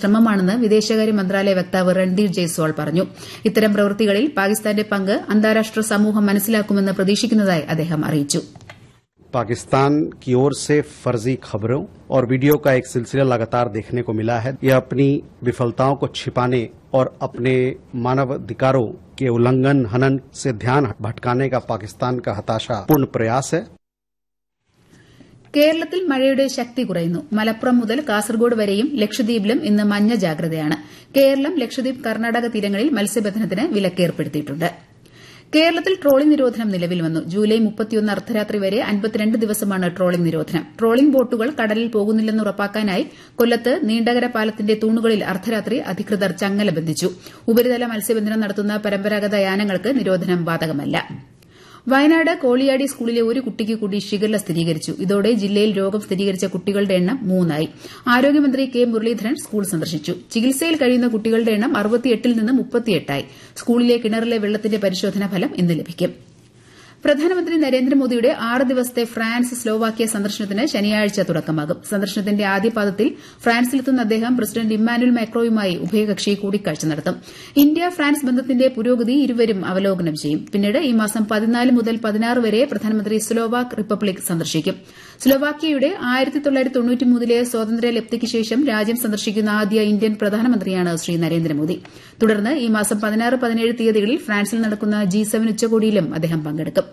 ശ്രമമാണെന്ന് വിദേശകാര്യ മന്ത്രാലയ വക്താവ് രൺദീപ് ജയ്സ്വാൾ പറഞ്ഞു. ഇത്തരം പ്രവൃത്തികളിൽ പാകിസ്ഥാന്റെ പങ്ക് അന്താരാഷ്ട്ര സമൂഹം മനസ്സിലാക്കുമെന്ന് പ്രതീക്ഷിക്കുന്നതായി അദ്ദേഹം അറിയിച്ചു. पाकिस्तान की ओर से फर्जी खबरों और वीडियो का एक सिलसिला लगातार देखने को मिला है. यह अपनी विफलताओं को छिपाने और अपने मानवाधिकारों के उल्लंघन हनन से ध्यान भटकाने का पाकिस्तान का हताशापूर्ण प्रयास है. കേരളത്തിൽ മഴയുടെ ശക്തി കുറയുന്നു. മലപ്പുറം മുതൽ കാസർഗോഡ് വരെയും ലക്ഷദ്വീപിലും ഇന്ന് മഞ്ഞ ജാഗ്രതയാണ്. കേരളം, ലക്ഷദ്വീപ്, കർണാടക തീരങ്ങളിൽ മത്സ്യബന്ധനത്തിന് വിലക്കേർപ്പെടുത്തിയിട്ടുണ്ട്. കേരളത്തിൽ ട്രോളിംഗ് നിരോധനം നിലവിൽ വന്നു. ജൂലൈ 31 അർദ്ധരാത്രി വരെ 52 ദിവസമാണ് ട്രോളിംഗ് നിരോധനം. ട്രോളിംഗ് ബോട്ടുകൾ കടലിൽ പോകുന്നില്ലെന്ന് ഉറപ്പാക്കാനായി കൊല്ലത്ത് നീണ്ടകര പാലത്തിന്റെ തൂണുകളിൽ അർദ്ധരാത്രി അധികൃതർ ചങ്ങല ബന്ധിച്ചു. ഉപരിതല മത്സ്യബന്ധനം നടത്തുന്ന പരമ്പരാഗത യാനങ്ങൾക്ക് നിരോധനം ബാധകമല്ല. വയനാട് കോളിയാടി സ്കൂളിലെ ഒരു കുട്ടിക്ക് കൂടി ഷിഗല്ല സ്ഥിരീകരിച്ചു. ഇതോടെ ജില്ലയിൽ രോഗം സ്ഥിരീകരിച്ച കുട്ടികളുടെ എണ്ണം 3 ആരോഗ്യമന്ത്രി കെ മുരളീധരൻ സ്കൂൾ സന്ദർശിച്ചു. ചികിത്സയിൽ കഴിയുന്ന കുട്ടികളുടെ എണ്ണം 68 നിന്ന് 38 സ്കൂളിലെ കിണറിലെ വെള്ളത്തിന്റെ പരിശോധനാ ഫലം ഇന്ന് ലഭിക്കും. പ്രധാനമന്ത്രി നരേന്ദ്രമോദിയുടെ 6 ദിവസത്തെ ഫ്രാൻസ്, സ്ലോവാക്യ സന്ദർശനത്തിന് ശനിയാഴ്ച തുടക്കമാകും. സന്ദർശനത്തിന്റെ ആദ്യപാദത്തിൽ ഫ്രാൻസിലെത്തുന്ന അദ്ദേഹം പ്രസിഡന്റ് ഇമ്മാനുവൽ മാക്രോയുമായി ഉഭയകക്ഷി കൂടിക്കാഴ്ച നടത്തും. ഇന്ത്യ ഫ്രാൻസ് ബന്ധത്തിന്റെ പുരോഗതി ഇരുവരും അവലോകനം ചെയ്യും. പിന്നീട് ഈ മാസം 14 മുതൽ 16 വരെ പ്രധാനമന്ത്രി സ്ലോവാക് റിപ്പബ്ലിക് സന്ദർശിക്കും. സ്ലോവാക്യയുടെ 1993 സ്വാതന്ത്ര്യ ലബ്ധിക്ക് ശേഷം രാജ്യം സന്ദർശിക്കുന്ന ആദ്യ ഇന്ത്യൻ പ്രധാനമന്ത്രിയാണ് ശ്രീ നരേന്ദ്രമോദി. തുടർന്ന് ഈ മാസം 16, 17 തീയതികളിൽ ഫ്രാൻസിൽ നടക്കുന്ന G7 ഉച്ചകോടിയിലും അദ്ദേഹം പങ്കെടുക്കും.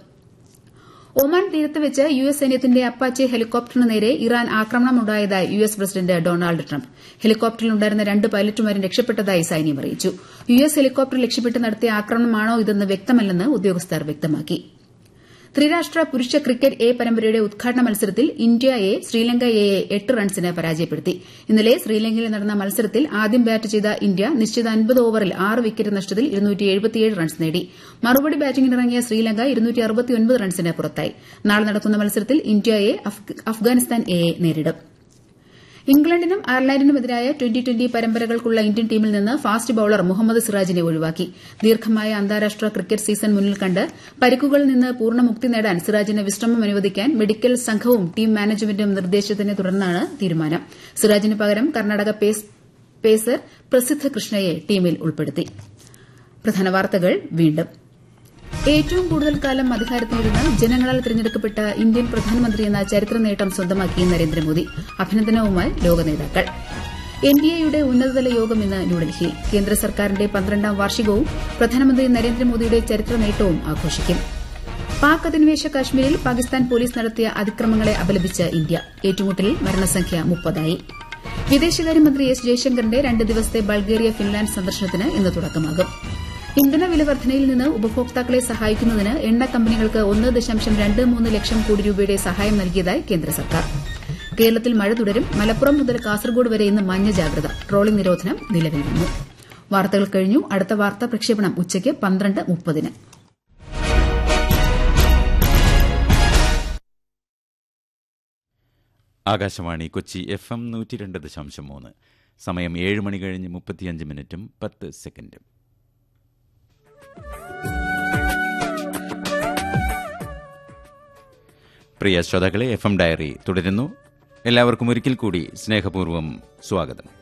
ഒമാൻ തീരത്ത് വെച്ച് യുഎസ് സൈന്യത്തിന്റെ അപ്പാച്ചെ ഹെലികോപ്റ്ററിന് നേരെ Iran ആക്രമണമുണ്ടായതായി US president Donald Trump. ഹെലികോപ്റ്ററിലുണ്ടായിരുന്ന 2 പൈലറ്റുമാരും രക്ഷപ്പെട്ടതായി സൈന്യം അറിയിച്ചു. യുഎസ് ഹെലികോപ്റ്റർ ലക്ഷ്യമിട്ട് നടത്തിയ ആക്രമണമാണോ ഇതെന്ന് വ്യക്തമല്ലെന്ന് ഉദ്യോഗസ്ഥർ വ്യക്തമാക്കി. ത്രിരാഷ്ട്ര പുരുഷ ക്രിക്കറ്റ് എ പരമ്പരയുടെ ഉദ്ഘാടന മത്സരത്തിൽ ഇന്ത്യ എ ശ്രീലങ്ക എയെ 8 റൺസിന് പരാജയപ്പെടുത്തി. ഇന്നലെ ശ്രീലങ്കയിൽ നടന്ന മത്സരത്തിൽ ആദ്യം ബാറ്റ് ചെയ്ത ഇന്ത്യ നിശ്ചിത 50 ഓവറിൽ 6 വിക്കറ്റ് നഷ്ടത്തിൽ 277 റൺസ് നേടി. മറുപടി ബാറ്റിംഗിനിറങ്ങിയ ശ്രീലങ്ക 269 റൺസിന് പുറത്തായി. നാളെ നടക്കുന്ന മത്സരത്തിൽ ഇന്ത്യ എ അഫ്ഗാനിസ്ഥാൻ എയെ നേരിടും. ഇംഗ്ലണ്ടിനും അയർലൻഡിനുമെതിരായ 2020 പരമ്പരകൾക്കുള്ള ഇന്ത്യൻ ടീമിൽ നിന്ന് ഫാസ്റ്റ് ബൌളർ മുഹമ്മദ് സിറാജിനെ ഒഴിവാക്കി. ദീർഘമായ അന്താരാഷ്ട്ര ക്രിക്കറ്റ് സീസൺ മുന്നിൽ കണ്ട് പരിക്കുകളിൽ നിന്ന് പൂർണ്ണമുക്തി നേടാൻ സിറാജിന് വിശ്രമം അനുവദിക്കാൻ മെഡിക്കൽ സംഘവും ടീം മാനേജ്മെന്റും നിർദ്ദേശത്തിനെ തുടർന്നാണ് തീരുമാനം. സിറാജിന് പകരം കർണാടക പേസർ പ്രസിദ്ധ കൃഷ്ണയെ ടീമിൽ ഉൾപ്പെടുത്തി. പ്രധാന വാർത്തകൾ വീണ്ടും. ഏറ്റവും കൂടുതൽ കാലം അധികാരത്തിലിരുന്ന് ജനങ്ങളാൽ തിരഞ്ഞെടുക്കപ്പെട്ട ഇന്ത്യൻ പ്രധാനമന്ത്രിയെന്ന ചരിത്ര നേട്ടം സ്വന്തമാക്കി നരേന്ദ്രമോദി. അഭിനന്ദനവുമായി ലോക നേതാക്കൾ. എൻഡിഎയുടെ ഉന്നതതല യോഗം ഇന്ന് ന്യൂഡൽഹിയിൽ. കേന്ദ്ര സർക്കാരിന്റെ 12ാം വാർഷികവും പ്രധാനമന്ത്രി നരേന്ദ്രമോദിയുടെ ചരിത്ര നേട്ടവും ആഘോഷിക്കും. പാക് അധിനിവേശ കാശ്മീരിൽ പാകിസ്ഥാൻ പോലീസ് നടത്തിയ അതിക്രമങ്ങളെ അപലപിച്ച് ഇന്ത്യ. ഏറ്റുമുട്ടലിൽ മരണസംഖ്യ 30. വിദേശകാര്യമന്ത്രി എസ് ജയശങ്കറിന്റെ 2 ദിവസത്തെ ബൾഗേറിയ, ഫിൻലാൻഡ് സന്ദർശനത്തിന് ഇന്ന് തുടക്കമാകും. ഇന്ധന വില വർധനയിൽ നിന്ന് ഉപഭോക്താക്കളെ സഹായിക്കുന്നതിന് എണ്ണ കമ്പനികൾക്ക് 1.23 ലക്ഷം കോടി രൂപയുടെ സഹായം നൽകിയതായി കേന്ദ്ര സർക്കാർ. കേരളത്തിൽ മഴ തുടരും. മലപ്പുറം മുതൽ കാസർഗോഡ് വരെ ഇന്ന് മഞ്ഞ ജാഗ്രത. ട്രോളിംഗ് നിരോധനം നിലവിൽ വന്നു. വാർത്തകൾ കഴിഞ്ഞു. അടുത്ത വാർത്താ പ്രക്ഷേപണം ഉച്ചയ്ക്ക് 12:30. ആകാശവാണി കൊച്ചി FM 102.3. സമയം 7 മണി കഴിഞ്ഞ് 35 മിനിറ്റും 10 സെക്കൻഡും. പ്രിയ ശ്രോതാക്കളെ, FM ഡയറി തുടരുന്നു. എല്ലാവർക്കും ഒരിക്കൽ കൂടി സ്നേഹപൂർവ്വം സ്വാഗതം.